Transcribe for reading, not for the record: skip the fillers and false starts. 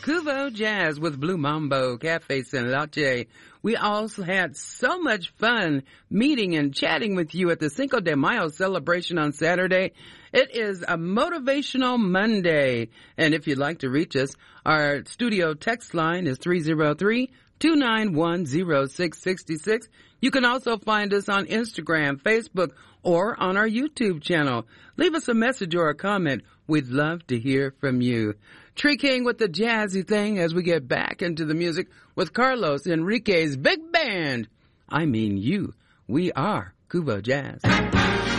Cuvo Jazz with Blue Mambo, Cafe San Lache. We also had so much fun meeting and chatting with you at the Cinco de Mayo celebration on Saturday. It is a motivational Monday. And if you'd like to reach us, our studio text line is 303-291-0666. You can also find us on Instagram, Facebook, or on our YouTube channel. Leave us a message or a comment. We'd love to hear from you. Tree King with the jazzy thing as we get back into the music with Carlos Enrique's big band. I mean you. We are Cuvo Jazz.